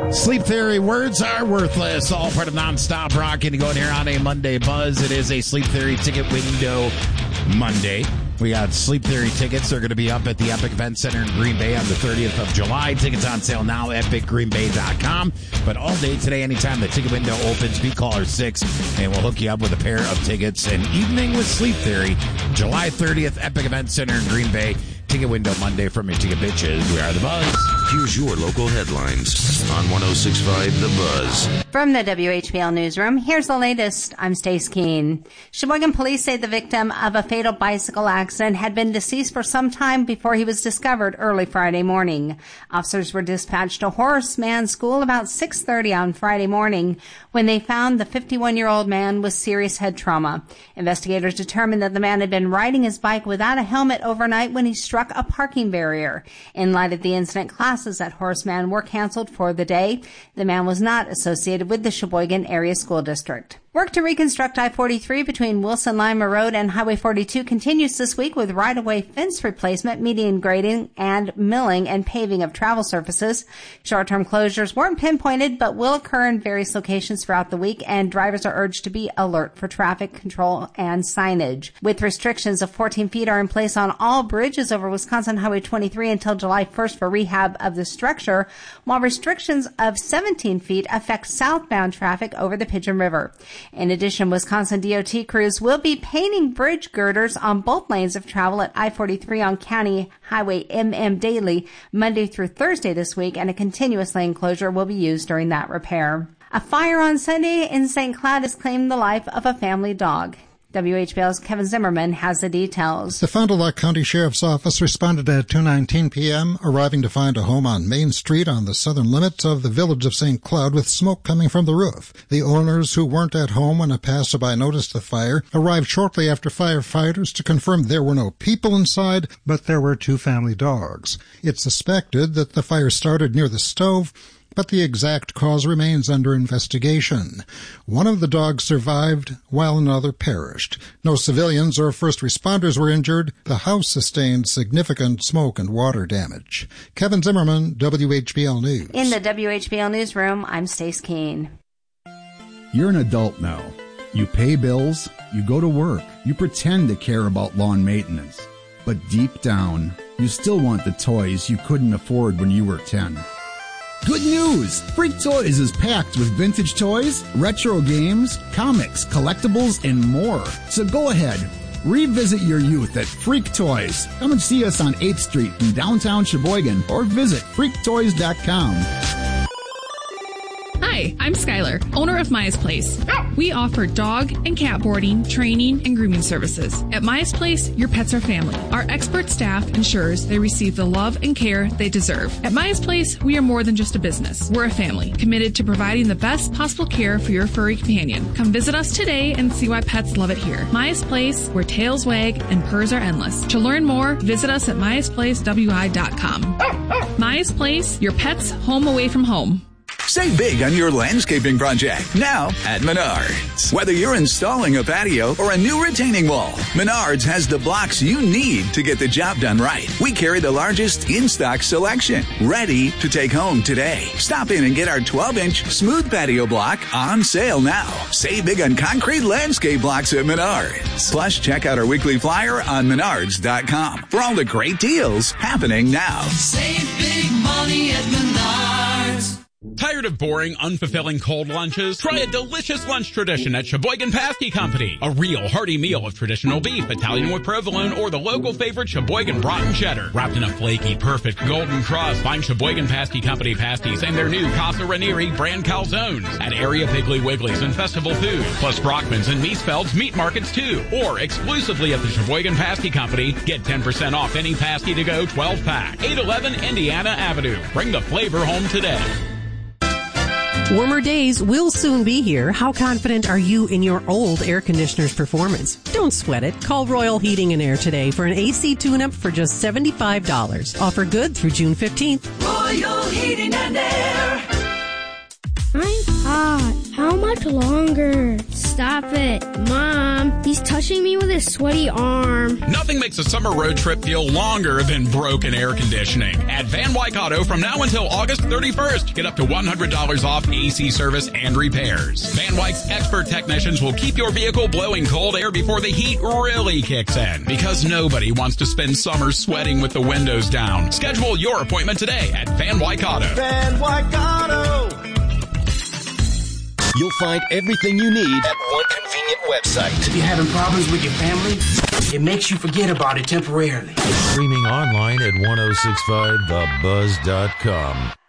Sleep Theory, words are worthless. All part of nonstop rocking to go in here on a Monday buzz. It is a Sleep Theory ticket window Monday. We got Sleep Theory tickets. They're going to be up at the Epic Event Center in Green Bay on the 30th of July. Tickets on sale now at epicgreenbay.com. But all day today, anytime the ticket window opens, be caller 6, and we'll hook you up with a pair of tickets. An evening with Sleep Theory, July 30th, Epic Event Center in Green Bay. Ticket window Monday from your ticket bitches. We are The Buzz. Here's your local headlines on 106.5 The Buzz. From the WHBL newsroom, here's the latest. I'm Stace Keene. Sheboygan police say the victim of a fatal bicycle accident had been deceased for some time before he was discovered early Friday morning. Officers were dispatched to Horace Mann School about 6:30 on Friday morning when they found the 51-year-old man with serious head trauma. Investigators determined that the man had been riding his bike without a helmet overnight when he struck a parking barrier. In light of the incident, classes at Horace Mann were canceled for the day. The man was not associated with the Sheboygan Area School District. Work to reconstruct I-43 between Wilson-Lima Road and Highway 42 continues this week with right-of-way fence replacement, median grading, and milling and paving of travel surfaces. Short-term closures weren't pinpointed but will occur in various locations throughout the week, and drivers are urged to be alert for traffic control and signage. With restrictions of 14 feet are in place on all bridges over Wisconsin Highway 23 until July 1st for rehab of the structure, while restrictions of 17 feet affect southbound traffic over the Pigeon River. In addition, Wisconsin DOT crews will be painting bridge girders on both lanes of travel at I-43 on County Highway MM daily Monday through Thursday this week, and a continuous lane closure will be used during that repair. A fire on Sunday in St. Cloud has claimed the life of a family dog. WHBL's Kevin Zimmerman has the details. The Fond du Lac County Sheriff's Office responded at 2:19 p.m., arriving to find a home on Main Street on the southern limits of the village of St. Cloud with smoke coming from the roof. The owners, who weren't at home when a passerby noticed the fire, arrived shortly after firefighters to confirm there were no people inside, but there were 2 family dogs. It's suspected that the fire started near the stove, but the exact cause remains under investigation. One of the dogs survived, while another perished. No civilians or first responders were injured. The house sustained significant smoke and water damage. Kevin Zimmerman, WHBL News. In the WHBL newsroom, I'm Stace Keene. You're an adult now. You pay bills, you go to work, you pretend to care about lawn maintenance. But deep down, you still want the toys you couldn't afford when you were 10. Good news! Freak Toys is packed with vintage toys, retro games, comics, collectibles, and more. So go ahead, revisit your youth at Freak Toys. Come and see us on 8th Street in downtown Sheboygan or visit freaktoys.com. Hi, I'm Skylar, owner of Maya's Place. We offer dog and cat boarding, training, and grooming services. At Maya's Place, your pets are family. Our expert staff ensures they receive the love and care they deserve. At Maya's Place, we are more than just a business. We're a family, committed to providing the best possible care for your furry companion. Come visit us today and see why pets love it here. Maya's Place, where tails wag and purrs are endless. To learn more, visit us at mayasplacewi.com. Maya's Place, your pet's home away from home. Save big on your landscaping project now at Menards. Whether you're installing a patio or a new retaining wall, Menards has the blocks you need to get the job done right. We carry the largest in-stock selection, ready to take home today. Stop in and get our 12-inch smooth patio block on sale now. Save big on concrete landscape blocks at Menards. Plus, check out our weekly flyer on Menards.com for all the great deals happening now. Save big money at Menards. Tired of boring, unfulfilling cold lunches? Try a delicious lunch tradition at Sheboygan Pasty Company. A real hearty meal of traditional beef, Italian with provolone, or the local favorite Sheboygan Broughton Cheddar. Wrapped in a flaky, perfect golden crust, find Sheboygan Pasty Company pasties and their new Casa Ranieri brand calzones at area Piggly Wigglies and Festival Food, plus Brockman's and Miesfeld's meat markets too. Or exclusively at the Sheboygan Pasty Company, get 10% off any pasty to go 12-pack. 811 Indiana Avenue. Bring the flavor home today. Warmer days will soon be here. How confident are you in your old air conditioner's performance? Don't sweat it. Call Royal Heating and Air today for an AC tune-up for just $75. Offer good through June 15th. Royal Heating and Air. I'm hot. How much longer? Stop it. Mom, he's touching me with his sweaty arm. Nothing makes a summer road trip feel longer than broken air conditioning. At Van Wyck Auto from now until August 31st, get up to $100 off AC service and repairs. Van Wyck's expert technicians will keep your vehicle blowing cold air before the heat really kicks in. Because nobody wants to spend summer sweating with the windows down. Schedule your appointment today at Van Wyck Auto. Van Wyck Auto. You'll find everything you need at one convenient website. If you're having problems with your family, it makes you forget about it temporarily. Streaming online at 1065thebuzz.com.